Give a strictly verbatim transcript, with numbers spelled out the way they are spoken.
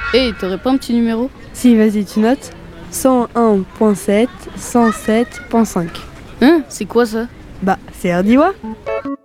Hé, hey, t'aurais pas un petit numéro? Si, vas-y, tu notes. cent un point sept, cent sept point cinq. Hein? C'est quoi ça? Bah, c'est Ardiwa.